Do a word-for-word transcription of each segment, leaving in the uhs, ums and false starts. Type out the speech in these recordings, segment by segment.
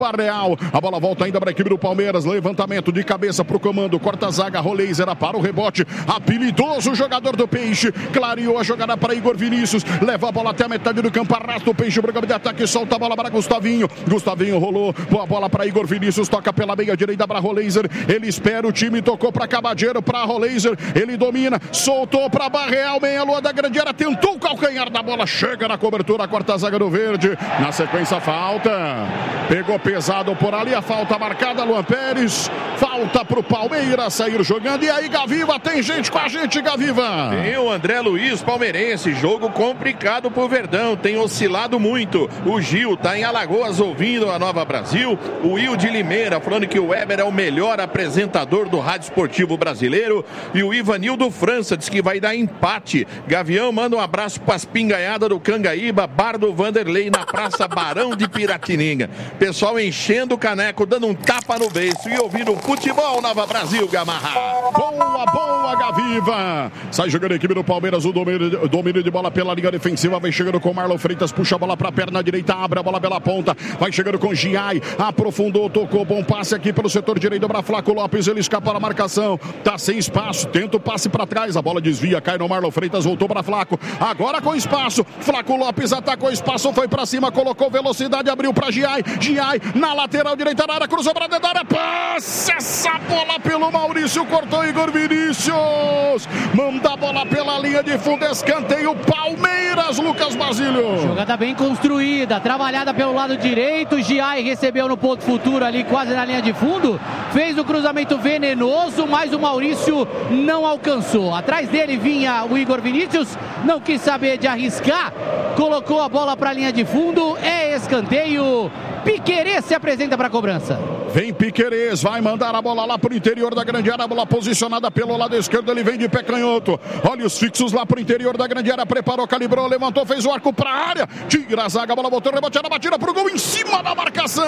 Real, a bola volta ainda para a equipe do Palmeiras, levantamento de cabeça para o comando, corta a zaga, Roleiser para o rebote, habilidoso jogador do Peixe, clareou a jogada para Igor Vinícius, leva a bola até a metade do campo, arrasta o Peixe para o campo de ataque, solta a bola para Gustavinho, Gustavinho rolou, boa bola para Igor Vinícius, toca pela meia direita para Roleiser, ele espera o time, tocou para Cabadeiro, para Roleiser, ele domina, soltou para Barreal, meia lua da grande área, tentou o calcanhar da bola, chega na cobertura, corta a zaga do Verde, na sequência falta, pegou pesado por ali, a falta marcada, Luan Pérez, falta pro Palmeiras sair jogando, e aí Gaviva, tem gente com a gente, Gaviva. Tem o André Luiz, palmeirense, jogo complicado pro Verdão, tem oscilado muito, o Gil tá em Alagoas ouvindo a Nova Brasil, o Will de Limeira falando que o Weber é o melhor apresentador do rádio esportivo brasileiro, e o Ivanildo França diz que vai dar empate. Gavião manda um abraço pras pingaiadas do Cangaíba, Bar do Vanderlei na Praça Barão de Piratininga, pessoal enchendo o caneco, dando um tapa no beiço e ouvindo futebol Nova Brasil, Gamarra. Boa, boa, Gaviva. Sai jogando a equipe do Palmeiras, o domínio, domínio de bola pela linha defensiva, vai chegando com Marlon Freitas, puxa a bola pra perna direita, abre a bola pela ponta, vai chegando com Giai, aprofundou, tocou, bom passe aqui pelo setor direito para Flaco Lopes, ele escapa da marcação, tá sem espaço, tenta o passe pra trás, a bola desvia, cai no Marlon Freitas, voltou pra Flaco, agora com espaço, Flaco Lopes atacou espaço, foi pra cima, colocou velocidade, abriu pra Giai, Giai na lateral direita da área, cruzou pra dentro da área, passe essa bola pelo Maurício, cortou Igor Vinícius, manda a bola pela linha de fundo, escanteio Palmeiras, Lucas Basílio. Jogada bem construída, trabalhada pelo lado direito, Giai recebeu no ponto futuro ali, quase na linha de fundo, fez o cruzamento venenoso, mas o Maurício não alcançou. Atrás dele vinha o Igor Vinícius, não quis saber de arriscar, colocou a bola pra linha de fundo, é escanteio. Piquerez se apresenta para a cobrança. Vem Piquerez, vai mandar a bola lá para o interior da grande área, a bola posicionada pelo lado esquerdo, ele vem de pé canhoto, olha os fixos lá para o interior da grande área, preparou, calibrou, levantou, fez o arco para a área, tira a zaga, a bola botou, reboteada, batida para o gol, em cima da marcação,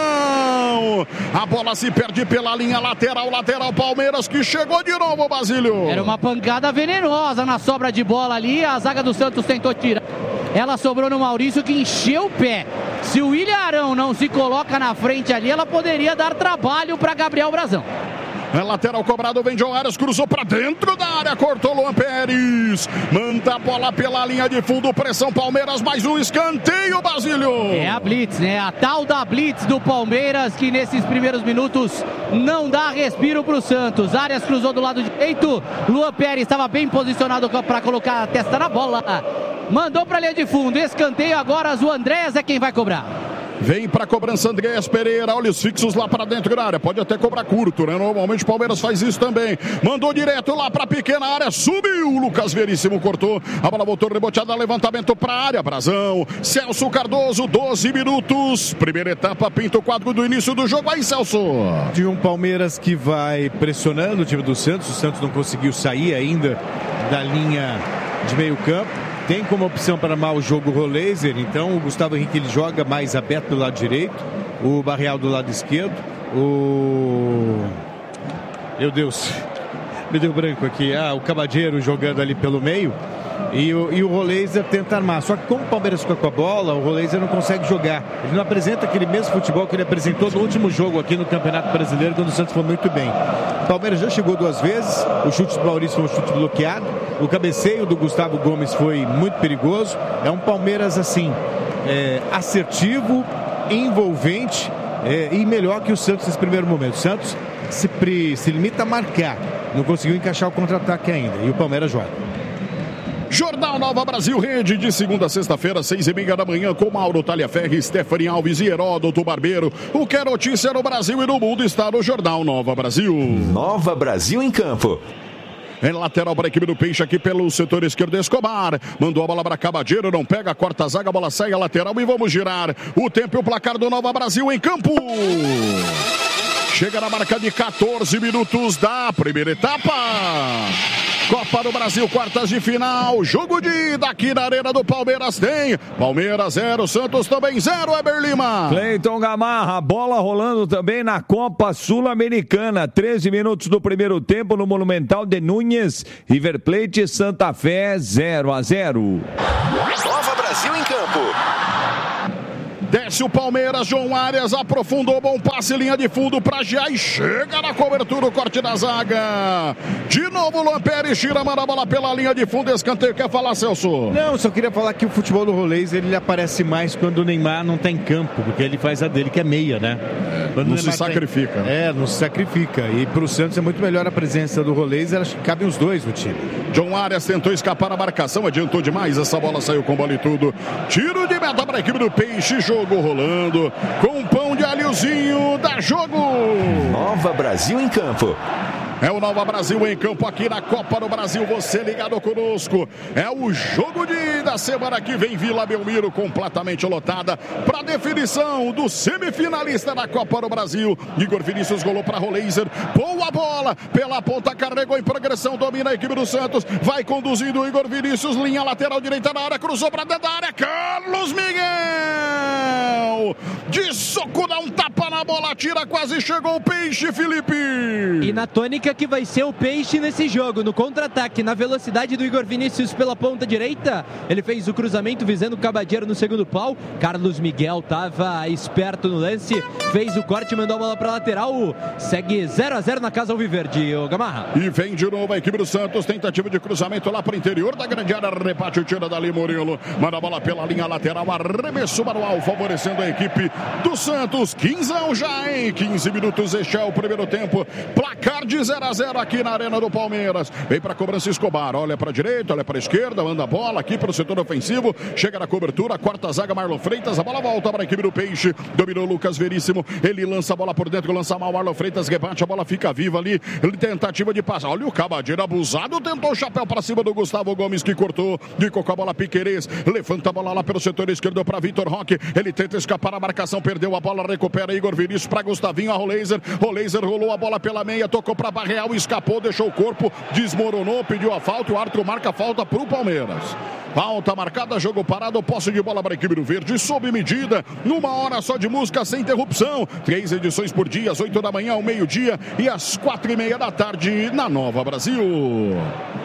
a bola se perde pela linha lateral, lateral Palmeiras, que chegou de novo, Basílio. Era uma pancada venenosa na sobra de bola ali, a zaga do Santos tentou tirar, ela sobrou no Maurício, que encheu o pé. Se o William Arão não se coloca na frente ali, ela poderia dar trabalho para Gabriel Brazão. É lateral cobrado, vem John Arias, cruzou pra dentro da área, cortou Luan Pérez, manda a bola pela linha de fundo, pressão Palmeiras, mais um escanteio, Basílio. É a blitz, né? A tal da blitz do Palmeiras, que nesses primeiros minutos não dá respiro pro Santos. Arias cruzou do lado direito, Luan Pérez estava bem posicionado para colocar a testa na bola, mandou pra linha de fundo, escanteio agora, o Andréas é quem vai cobrar. Vem para a cobrança Andréas Pereira, olha os fixos lá para dentro da área, pode até cobrar curto, né? Normalmente o Palmeiras faz isso também. Mandou direto lá para a pequena área, subiu, Lucas Veríssimo cortou, a bola voltou reboteada, levantamento para a área, Brazão, Celso Cardoso, doze minutos, primeira etapa, pinta o quadro do início do jogo, aí Celso. De um Palmeiras que vai pressionando o time do Santos, o Santos não conseguiu sair ainda da linha de meio campo. Tem como opção para armar o jogo o Roleiser, então o Gustavo Henrique ele joga mais aberto do lado direito, o Barreal do lado esquerdo, o... Meu Deus, me deu branco aqui, ah, o Cabadeiro jogando ali pelo meio, e o, e o Roleiser tenta armar, só que como o Palmeiras fica com a bola, o Roleiser não consegue jogar, ele não apresenta aquele mesmo futebol que ele apresentou no último jogo aqui no Campeonato Brasileiro, quando o Santos foi muito bem. O Palmeiras já chegou duas vezes, o chute do Maurício foi um chute bloqueado, o cabeceio do Gustavo Gomes foi muito perigoso, é um Palmeiras assim, é, assertivo, envolvente é, e melhor que o Santos nesse primeiro momento. O Santos se, pre, se limita a marcar, não conseguiu encaixar o contra-ataque ainda, e o Palmeiras joga. Jornal Nova Brasil Rede, de segunda a sexta-feira, seis e meia da manhã, com Mauro Talhaferri, Stephanie Alves e Heródoto Barbeiro. O que é notícia no Brasil e no mundo está no Jornal Nova Brasil. Nova Brasil em campo. É lateral para a equipe do Peixe aqui pelo setor esquerdo, Escobar. Mandou a bola para Cabadeiro, não pega, corta a zaga, a bola sai a lateral e vamos girar. O tempo e o placar do Nova Brasil em campo. Chega na marca de quatorze minutos da primeira etapa. Copa do Brasil, quartas de final, jogo de ida aqui na Arena do Palmeiras tem Palmeiras zero, Santos também zero, Eber Lima. Cleiton Gamarra, bola rolando também na Copa Sul-Americana, treze minutos do primeiro tempo no Monumental de Núñez, River Plate Santa Fé zero a zero. Nova Brasil em campo. Desce o Palmeiras, João Arias aprofundou, bom passe, linha de fundo para Gia e chega na cobertura, o corte da zaga. De novo o Luan Pérez tira, manda a bola pela linha de fundo, escanteio. Quer falar, Celso? Não, só queria falar que o futebol do Rolês, ele aparece mais quando o Neymar não tá em campo, porque ele faz a dele, que é meia, né? É, não se sacrifica. Tá... É, não se sacrifica. E pro Santos é muito melhor a presença do Rolês, acho que cabem os dois no time. João Arias tentou escapar a marcação, adiantou demais, essa bola saiu com bola e tudo. Tiro de meta para a equipe do Peixe, jogo rolando, com pão de alhozinho, dá jogo. Nova Brasil em campo. É o Nova Brasil em campo aqui na Copa do Brasil, você ligado conosco. É o jogo de, da semana que vem, Vila Belmiro completamente lotada para definição do semifinalista da Copa do Brasil. Igor Vinícius golou para Roleiser, boa bola, pela ponta carregou em progressão, domina a equipe do Santos, vai conduzindo o Igor Vinícius, linha lateral direita na área, cruzou para dentro da área, Carlos Miguel! De soco, dá um tapa na bola, tira, quase chegou o Peixe, Felipe! E na tônica que vai ser o Peixe nesse jogo, no contra-ataque, na velocidade do Igor Vinícius pela ponta direita, ele fez o cruzamento visando o Cabadeiro no segundo pau, Carlos Miguel estava esperto no lance, fez o corte, mandou a bola para lateral, segue zero a zero na casa Alviverde, o Gamarra. E vem de novo a equipe do Santos, tentativa de cruzamento lá para o interior da grande área, rebate o tiro dali, Murilo, manda a bola pela linha lateral, arremesso manual, favorecendo a equipe do Santos, quinze já em quinze minutos, este é o primeiro tempo, placar de zero a zero aqui na Arena do Palmeiras. Vem para a cobrança Escobar, olha para a direita, olha para a esquerda, manda a bola aqui para o setor ofensivo, chega na cobertura, quarta zaga, Marlon Freitas, a bola volta para a equipe do Peixe, dominou Lucas Veríssimo, ele lança a bola por dentro, lança mal, Marlon Freitas rebate, a bola fica viva ali, ele tentativa de passar, olha o Cabadeiro abusado, tentou o chapéu para cima do Gustavo Gomes, que cortou, ficou com a bola Piquerez, levanta a bola lá pelo setor esquerdo para Vitor Roque, ele tenta escapar a marcação, perdeu a bola, recupera Igor Vinícius para Gustavinho, a Roleiser, Roleiser rolou a bola pela meia, tocou para Barreal, escapou, deixou o corpo, desmoronou, pediu a falta e o árbitro marca a falta para o Palmeiras. Falta marcada, jogo parado, posse de bola para a equipe do Verde, sob medida, numa hora só de música sem interrupção. Três edições por dia, às oito da manhã, ao meio-dia e às quatro e meia da tarde na Nova Brasil.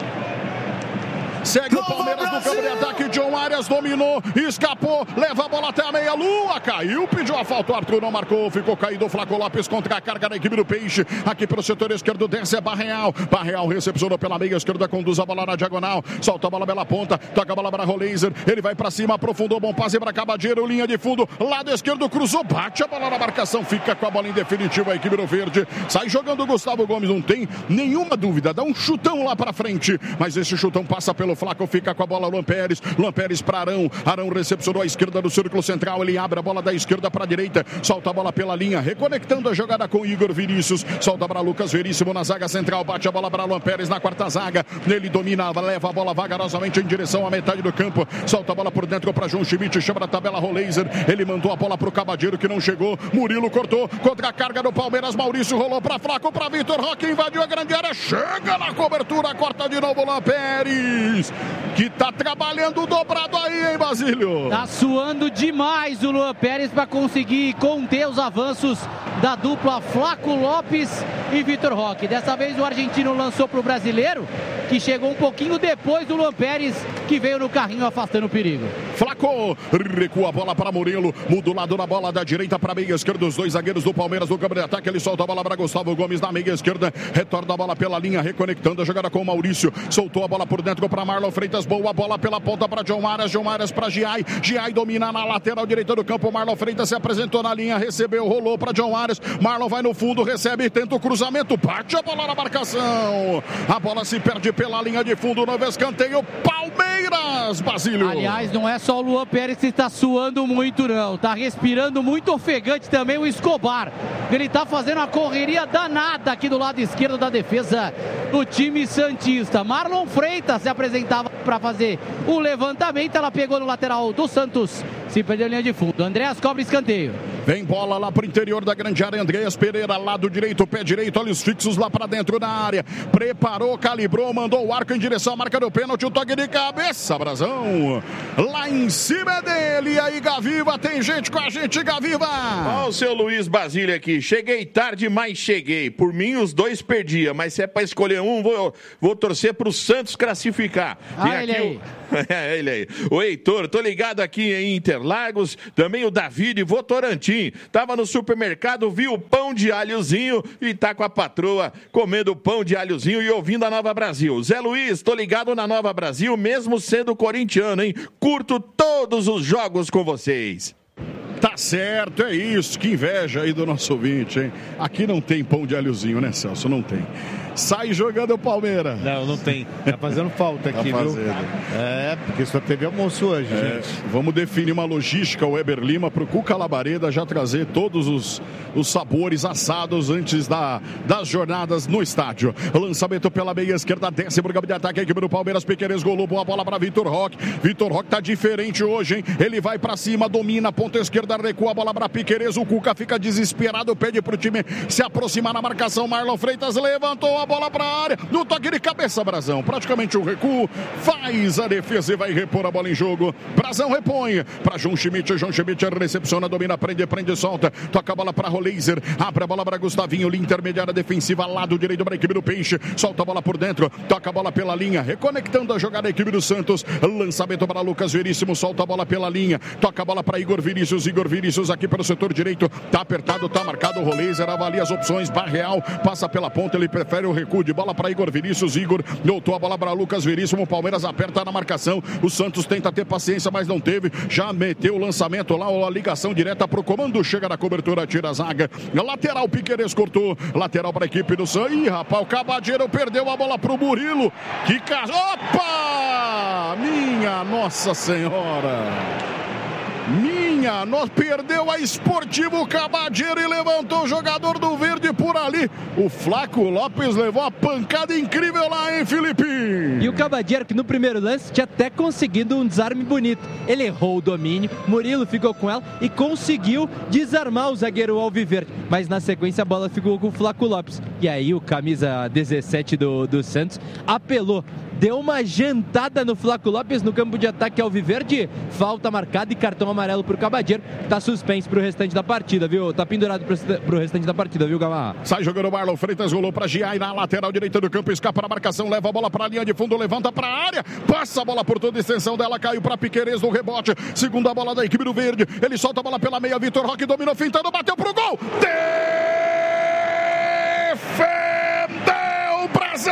Segue o Palmeiras no campo de ataque, John Arias dominou, escapou, leva a bola até a meia-lua, caiu, pediu a falta, o Arthur não marcou, ficou caído o Flaco Lopes contra a carga da equipe do Peixe, aqui pelo setor esquerdo, desce é Barreal, Barreal recepcionou pela meia esquerda, conduz a bola na diagonal, solta a bola pela ponta, toca a bola para Roleiser, ele vai para cima, aprofundou, bom passe para Cabadeiro, linha de fundo, lado esquerdo, cruzou, bate a bola na marcação, fica com a bola em definitivo a equipe do Verde, sai jogando o Gustavo Gomes, não tem nenhuma dúvida, dá um chutão lá para frente, mas esse chutão passa pelo Flaco, fica com a bola Luan Pérez, Luan Pérez para Arão, Arão recepcionou a esquerda do círculo central, ele abre a bola da esquerda para a direita, solta a bola pela linha, reconectando a jogada com Igor Vinícius, solta para Lucas Veríssimo na zaga central, bate a bola para Luan Pérez na quarta zaga, ele domina, leva a bola vagarosamente em direção à metade do campo, solta a bola por dentro para João Schmidt, chama da tabela Roleiser, ele mandou a bola para o Cabadeiro que não chegou, Murilo cortou, contra a carga do Palmeiras, Maurício rolou para Flaco, para Vitor Roque, invadiu a grande área, chega na cobertura, corta de novo Luan Pérez, que tá trabalhando dobrado aí, hein, Basílio? Tá suando demais o Luan Pérez para conseguir conter os avanços da dupla Flaco Lopes e Vitor Roque. Dessa vez o argentino lançou pro brasileiro, que chegou um pouquinho depois do Luan Pérez, que veio no carrinho afastando o perigo. Flaco recua a bola para Murilo, muda o lado da bola da direita para a meia esquerda, os dois zagueiros do Palmeiras no campo de ataque, ele solta a bola para Gustavo Gomes na meia esquerda, retorna a bola pela linha, reconectando a jogada com o Maurício, soltou a bola por dentro para Marlon Freitas, boa bola pela ponta para John Arias, John Arias para Giai, Giai domina na lateral direita do campo, Marlon Freitas se apresentou na linha, recebeu, rolou para John Arias, Marlon vai no fundo, recebe, tenta o cruzamento, bate a bola na marcação, a bola se perde pela linha de fundo, novo escanteio, Palmeiras, Basílio. Aliás, não é só o Luan Pérez que está suando muito não, tá respirando muito ofegante também o Escobar, ele tá fazendo uma correria danada aqui do lado esquerdo da defesa do time santista. Marlon Freitas se apresentava para fazer o levantamento, ela pegou no lateral do Santos, se perdeu a linha de fundo, Andréas cobra escanteio. Vem bola lá pro interior da grande área, Andréas Pereira, lado direito, pé direito, olha os fixos lá para dentro da área, preparou, calibrou, mandou o arco em direção à marca do pênalti, o toque de cabeça, Brasão, lá em cima dele, e aí Gaviva, tem gente com a gente, Gaviva. Olha o seu Luiz Basílio aqui, cheguei tarde, mas cheguei, por mim os dois perdia, mas se é para escolher um, vou, vou torcer pro Santos classificar. Ah, ele aí. O... é, ele aí. O Heitor, tô ligado aqui em Inter Interlagos. Também o Davi de Votorantim. Tava no supermercado, viu o pão de alhozinho e tá com a patroa comendo pão de alhozinho e ouvindo a Nova Brasil. Zé Luiz, tô ligado na Nova Brasil, mesmo sendo corintiano, hein? Curto todos os jogos com vocês. Tá certo, é isso. Que inveja aí do nosso ouvinte, hein? Aqui não tem pão de alhozinho, né, Celso? Não tem. Sai jogando o Palmeiras. Não, não tem. Tá fazendo falta aqui, tá fazendo. viu? É, porque só teve almoço hoje, é, gente. Vamos definir uma logística, o Weber Lima, pro Cuca Labareda já trazer todos os, os sabores assados antes da, das jornadas no estádio. Lançamento pela meia esquerda, desce pro gabinete de ataque, a equipe do Palmeiras, Piquerez, golou, boa bola para Vitor Roque. Vitor Roque tá diferente hoje, hein? Ele vai pra cima, domina, ponta esquerda, recua a bola para Piquerez, o Cuca fica desesperado, pede pro time se aproximar na marcação, Marlon Freitas levantou a bola para a área, no toque de cabeça, Brazão, praticamente um recuo, faz a defesa e vai repor a bola em jogo. Brazão repõe para João Schmidt, João Schmidt recepciona, domina, prende, prende, solta, toca a bola para Roleiser, abre a bola para Gustavinho, linha intermediária defensiva, lado direito para a equipe do Peixe, solta a bola por dentro, toca a bola pela linha, reconectando a jogada da equipe do Santos, lançamento para Lucas Veríssimo, solta a bola pela linha, toca a bola para Igor Vinícius, Igor Vinícius aqui pelo setor direito, tá apertado, tá marcado, o Roleiser avalia as opções, Barreal passa pela ponta, ele prefere o recuo de bola para Igor Vinícius, Igor voltou a bola para Lucas Veríssimo, o Palmeiras aperta na marcação, o Santos tenta ter paciência, mas não teve, já meteu o lançamento lá, a ligação direta para o comando, chega na cobertura, tira a zaga, lateral, Piquerez cortou, lateral para a equipe do Santos, ih rapaz, o Cabadeiro perdeu a bola para o Murilo, que caso, opa, minha Nossa Senhora, minha, nós perdeu a Esportivo Cabadeiro e levantou o jogador do Verde por ali. O Flaco Lopes levou a pancada incrível lá, hein, Felipe? E o Cabadeiro, que no primeiro lance tinha até conseguido um desarme bonito. Ele errou o domínio, Murilo ficou com ela e conseguiu desarmar o zagueiro Alviverde. Mas na sequência a bola ficou com o Flaco Lopes. E aí o camisa dezessete do, do Santos apelou. Deu uma jantada no Flaco Lopes no campo de ataque Alviverde. Falta marcada e cartão amarelo pro Cabadeiro. Tá suspenso pro restante da partida, viu? Tá pendurado pro, pro restante da partida, viu, Gamarra? Sai jogando o Marlon Freitas, rolou pra Giai na lateral direita do campo, escapa na marcação, leva a bola pra linha de fundo, levanta pra área, passa a bola por toda a extensão dela, caiu pra Piquerez no rebote. Segunda bola da equipe do Verde. Ele solta a bola pela meia, Vitor Roque dominou, fintando, bateu pro gol. Defendeu o Brasil!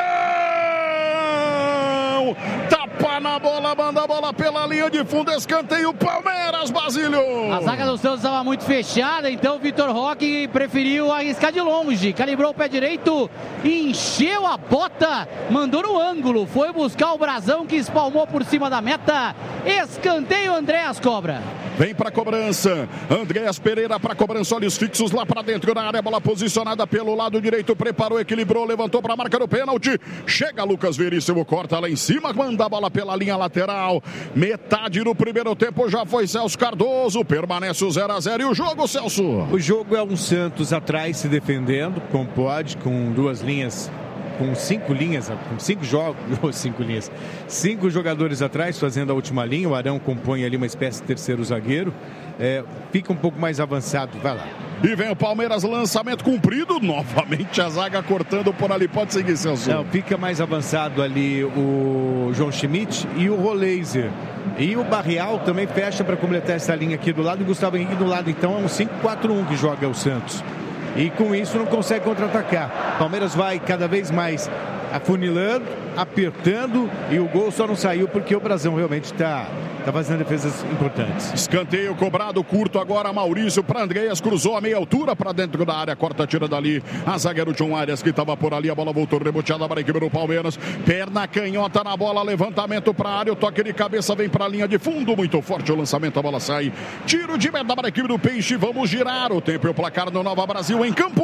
Tapa na bola, manda a bola pela linha de fundo, escanteio Palmeiras, Basílio. A zaga do Santos estava muito fechada, então o Vitor Roque preferiu arriscar de longe, calibrou o pé direito, encheu a bota, mandou no ângulo, foi buscar o Brazão que espalmou por cima da meta, escanteio Andréas cobra. Vem para cobrança, Andréas Pereira para cobrança, olhos fixos lá para dentro da área, bola posicionada pelo lado direito, preparou, equilibrou, levantou para a marca do pênalti, chega Lucas Veríssimo, corta lá em cima, manda a bola pela linha lateral, metade do primeiro tempo já foi Celso Cardoso, permanece o zero a zero e o jogo, Celso? O jogo é um Santos atrás se defendendo, como pode, com duas linhas, com cinco linhas, com cinco jogos, cinco linhas, cinco jogadores atrás fazendo a última linha, o Arão compõe ali uma espécie de terceiro zagueiro, é, fica um pouco mais avançado, vai lá. E vem o Palmeiras, lançamento cumprido, novamente a zaga cortando por ali, pode seguir, Celso. Não, fica mais avançado ali o João Schmidt e o Roleiser. E o Barreal também fecha para completar essa linha aqui do lado, e o Gustavo Henrique do lado, então é um cinco quatro um que joga o Santos. E com isso não consegue contra-atacar. Palmeiras vai cada vez mais afunilando, apertando, e o gol só não saiu porque o Brazão realmente está tá fazendo defesas importantes. Escanteio cobrado, curto agora, Maurício para Andréas, cruzou a meia altura para dentro da área, corta, tira dali a zagueiro John Arias que estava por ali, a bola voltou reboteada para a equipe do Palmeiras, perna canhota na bola, levantamento para a área, o toque de cabeça vem para a linha de fundo, muito forte o lançamento, a bola sai, tiro de meta para a equipe do Peixe, vamos girar o tempo e o placar no Nova Brasil em campo.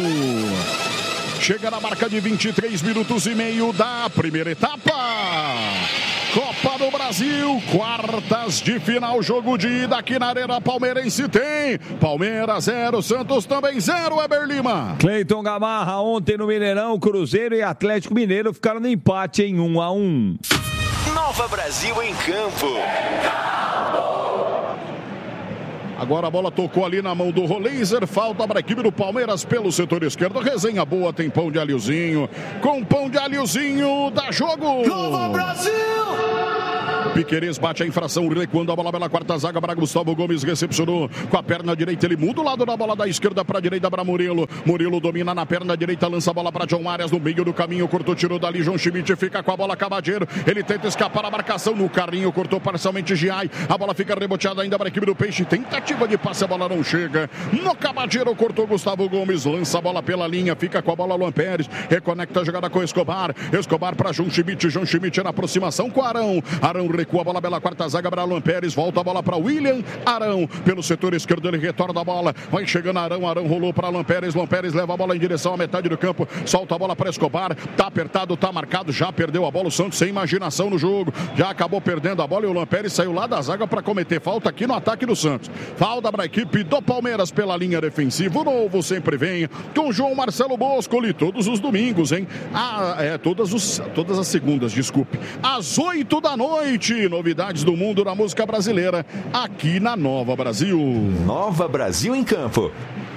Chega na marca de vinte e três minutos e meio da primeira etapa. Copa do Brasil, quartas de final, jogo de ida aqui na Arena Palmeirense tem. Palmeiras zero, Santos também zero, Weber Lima. Cleiton Gamarra, ontem no Mineirão, Cruzeiro e Atlético Mineiro ficaram no empate em um a um. Nova Brasil em campo. Agora a bola tocou ali na mão do Roleiser, falta para a equipe do Palmeiras pelo setor esquerdo, resenha boa, tem pão de alhozinho, com pão de alhozinho, dá jogo! Nova Brasil! Piquerez bate a infração, recuando a bola pela quarta zaga para Gustavo Gomes, recepcionou com a perna direita, ele muda o lado da bola da esquerda para a direita para Murilo. Murilo domina na perna direita, lança a bola para John Arias no meio do caminho, cortou, tirou dali, João Schmidt fica com a bola, Cabadeiro, ele tenta escapar a marcação no carrinho, cortou parcialmente Giai, a bola fica reboteada ainda para a equipe do Peixe, tentativa de passe, a bola não chega, no Cabadeiro cortou Gustavo Gomes, lança a bola pela linha, fica com a bola Luan Pérez, reconecta a jogada com Escobar, Escobar para João Schmidt, João Schmidt na aproximação com Arão, Arão recua a bola pela quarta zaga para Luan Pérez, volta a bola para William Arão, pelo setor esquerdo ele retorna a bola, vai chegando Arão, Arão rolou para Luan Pérez, Luan Pérez leva a bola em direção à metade do campo, solta a bola para Escobar, tá apertado, tá marcado, já perdeu a bola, o Santos sem imaginação no jogo, já acabou perdendo a bola e o Luan Pérez saiu lá da zaga para cometer falta aqui no ataque do Santos. Falta para a equipe do Palmeiras pela linha defensiva, o novo sempre vem com João Marcelo Boscoli, todos os domingos, hein? Ah, é, todas, os, todas as segundas, desculpe, às oito da noite, novidades do mundo da música brasileira, aqui na Nova Brasil. Nova Brasil em campo.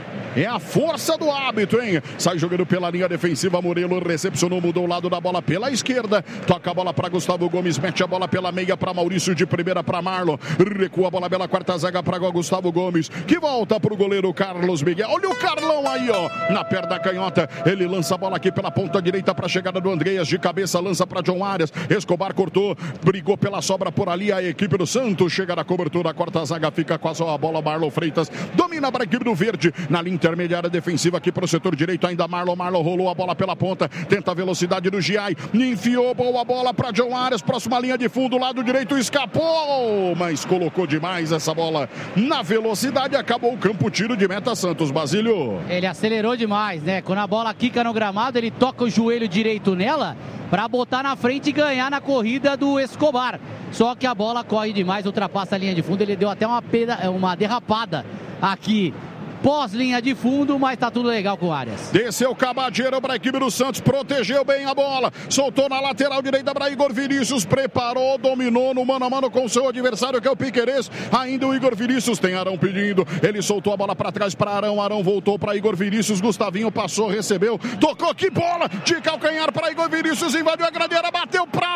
É a força do hábito, hein? Sai jogando pela linha defensiva, Murilo recepcionou, mudou o lado da bola pela esquerda, toca a bola para Gustavo Gomes, mete a bola pela meia para Maurício, de primeira para Marlon, recua a bola pela quarta zaga para Gustavo Gomes, que volta para o goleiro Carlos Miguel. Olha o Carlão aí, ó, na perna canhota, ele lança a bola aqui pela ponta direita para a chegada do Andreas, de cabeça lança para John Arias, Escobar cortou, brigou pela sobra por ali, a equipe do Santos chega na cobertura, a quarta zaga fica com a bola, Marlon Freitas domina para a equipe do Verde, na linha intermediária defensiva aqui para o setor direito, ainda Marlon, Marlon rolou a bola pela ponta, tenta a velocidade do Giai, enfiou boa bola para John Arias, próxima linha de fundo, lado direito, escapou, mas colocou demais essa bola na velocidade, acabou o campo, tiro de meta Santos. Basílio. Ele acelerou demais, né? Quando a bola quica no gramado, ele toca o joelho direito nela para botar na frente e ganhar na corrida do Escobar. Só que a bola corre demais, ultrapassa a linha de fundo, ele deu até uma, peda, uma derrapada aqui pós-linha de fundo, mas tá tudo legal com o Arias. Desceu Cabadeiro para a equipe do Santos, protegeu bem a bola, soltou na lateral direita para Igor Vinícius, preparou, dominou no mano a mano com o seu adversário, que é o Piquerez. Ainda o Igor Vinícius, tem Arão pedindo, ele soltou a bola para trás para Arão, Arão voltou para Igor Vinícius, Gustavinho passou, recebeu, tocou, que bola de calcanhar para Igor Vinícius, invadiu a gradeira, bateu para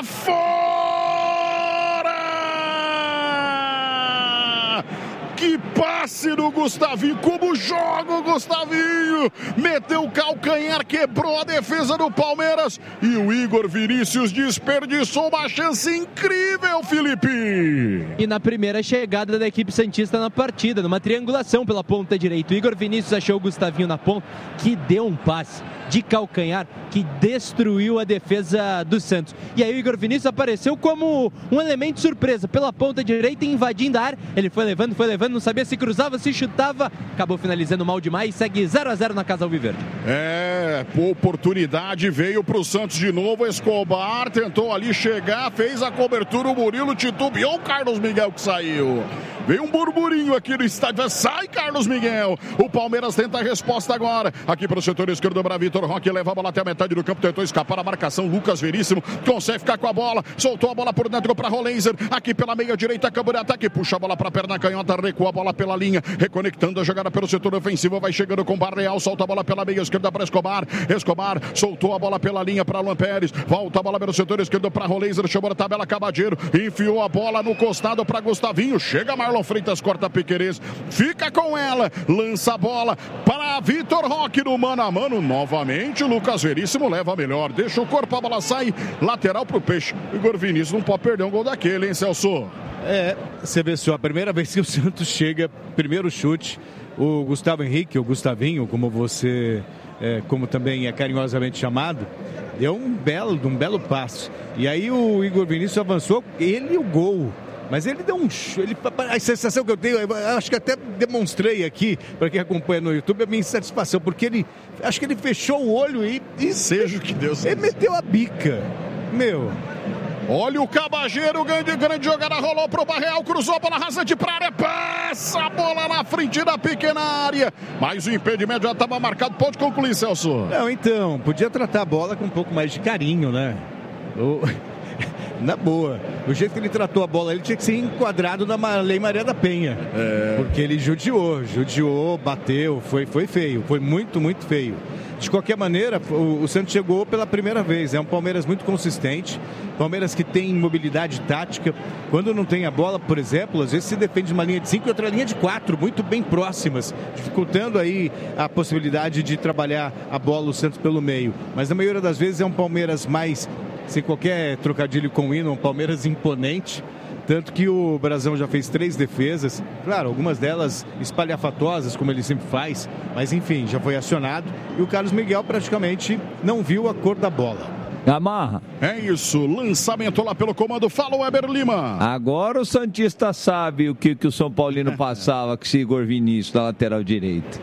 fora! Que passe do Gustavinho, como joga o Gustavinho, meteu o calcanhar, quebrou a defesa do Palmeiras e o Igor Vinícius desperdiçou uma chance incrível, Felipe. E na primeira chegada da equipe santista na partida, numa triangulação pela ponta direita, o Igor Vinícius achou o Gustavinho na ponta, que deu um passe de calcanhar que destruiu a defesa do Santos. E aí o Igor Vinícius apareceu como um elemento surpresa pela ponta direita, invadindo a área. Ele foi levando, foi levando, não sabia se cruzava, se chutava, acabou finalizando mal demais, segue zero a zero na Casa Alviverde. É, oportunidade veio pro Santos de novo, Escobar tentou ali chegar, fez a cobertura, o Murilo titubeou, o Carlos Miguel que saiu. Veio um burburinho aqui no estádio, sai Carlos Miguel, o Palmeiras tenta a resposta agora, aqui pro setor esquerdo para Vitor Roque, leva a bola até a metade do campo, tentou escapar a marcação, Lucas Veríssimo consegue ficar com a bola, soltou a bola por dentro para Rolenzer, aqui pela meia direita, campo de ataque, puxa a bola para a perna canhota, recua a bola pela linha, reconectando a jogada pelo setor ofensivo, vai chegando com Barreal, solta a bola pela meia esquerda para Escobar, Escobar soltou a bola pela linha para Luan Pérez, volta a bola pelo setor esquerdo para Rolenzer, chamou a tabela Cabadeiro, enfiou a bola no costado para Gustavinho, chega Marlon Freitas, corta Piquerez, fica com ela, lança a bola para Vitor Roque no mano a mano, novamente o Lucas Veríssimo leva a melhor, deixa o corpo, a bola sai, lateral pro Peixe, Igor Vinícius não pode perder um gol daquele, hein, Celso? É, você vê só, a primeira vez que o Santos chega, primeiro chute, o Gustavo Henrique, o Gustavinho, como você, é, como também é carinhosamente chamado, deu um belo, um belo passo. E aí o Igor Vinícius avançou, ele e o gol. Mas ele deu um... Ele, a sensação que eu tenho, eu acho que até demonstrei aqui, para quem acompanha no YouTube, a minha insatisfação, porque ele, acho que ele fechou o olho e... e seja o que Deus ele meteu a bica. Meu... Olha o Cabageiro, grande, grande jogada, rolou pro Barreal, cruzou pela rasante pra área, passa a bola na frente da pequena área, mas o impedimento já estava marcado, pode concluir, Celso. Não, então, podia tratar a bola com um pouco mais de carinho, né? O... Na boa, o jeito que ele tratou a bola, ele tinha que ser enquadrado na Lei Maria da Penha, é... porque ele judiou, judiou, bateu, foi, foi feio, foi muito, muito feio. De qualquer maneira, o, o Santos chegou pela primeira vez. É um Palmeiras muito consistente, Palmeiras que tem mobilidade tática. Quando não tem a bola, por exemplo, às vezes se defende de uma linha de cinco e outra linha de quatro, muito bem próximas, dificultando aí a possibilidade de trabalhar a bola o Santos pelo meio. Mas na maioria das vezes é um Palmeiras mais, sem qualquer trocadilho com o hino, um Palmeiras imponente. Tanto que o Brasão já fez três defesas, claro, algumas delas espalhafatosas, como ele sempre faz, mas enfim, já foi acionado. E o Carlos Miguel praticamente não viu a cor da bola. Amarra. É isso, lançamento lá pelo comando. Fala, Weber Lima. Agora o Santista sabe o que, que o São Paulino passava com esse Igor Vinícius na lateral direita.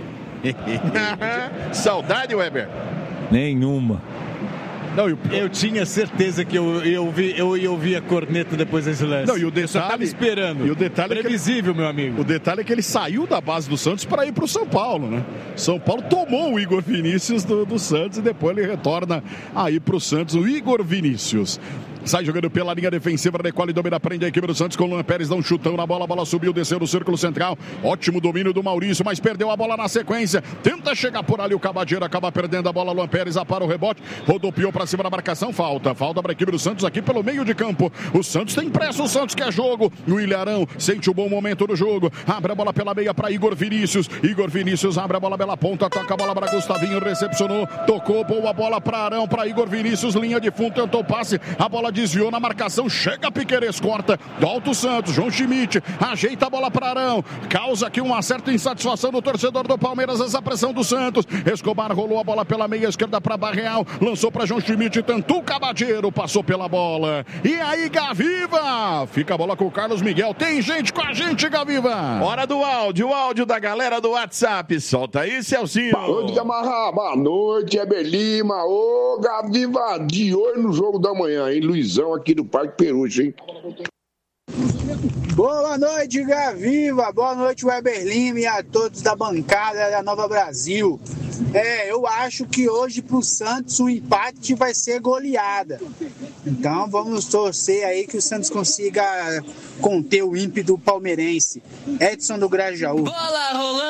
Saudade, Weber? Nenhuma. Não, eu, eu tinha certeza que eu, eu, vi, eu ia ouvir a corneta depois desse lance. Não, e o detalhe, eu só estava esperando. E o detalhe Previsível, é que, meu amigo. O detalhe é que ele saiu da base do Santos para ir para o São Paulo, né? São Paulo tomou o Igor Vinícius do, do Santos e depois ele retorna aí para o Santos, o Igor Vinícius. Sai jogando pela linha defensiva, recolhe, domina, prende a equipe do Santos com o Luan Pérez, dá um chutão na bola, a bola subiu, desceu no círculo central, ótimo domínio do Maurício, mas perdeu a bola na sequência, tenta chegar por ali o Cabadeiro, acaba perdendo a bola, Luan Pérez apara o rebote, rodopiou para cima da marcação, falta, falta para a equipe do Santos aqui pelo meio de campo, o Santos tem pressa, o Santos quer jogo, o Ilharão sente o bom momento do jogo, abre a bola pela meia para Igor Vinícius, Igor Vinícius abre a bola pela ponta, toca a bola para Gustavinho, recepcionou, tocou, boa bola para Arão, para Igor Vinícius, linha de fundo, tentou passe, a bola desviou na marcação, chega Piquerez, corta do Alto Santos, João Schmidt ajeita a bola para Arão, causa aqui uma certa insatisfação do torcedor do Palmeiras, essa pressão do Santos, Escobar rolou a bola pela meia esquerda para Barreal, lançou para João Schmidt, tentou o Cabadeiro, passou pela bola, e aí Gaviva, fica a bola com o Carlos Miguel, tem gente com a gente, Gaviva. Hora do áudio, o áudio da galera do WhatsApp, solta aí, Celcinho. Boa noite, Gamarra, boa noite, Weber Lima, ô Gaviva, de olho no jogo da manhã, hein, Luizão aqui do Parque Peruche, hein? Boa noite, Gaviva. Boa noite, Weber Lima e a todos da bancada da Nova Brasil. É, eu acho que hoje pro Santos o empate vai ser goleada. Então vamos torcer aí que o Santos consiga conter o ímpeto palmeirense. Edson do Grajaú. Bola rolando.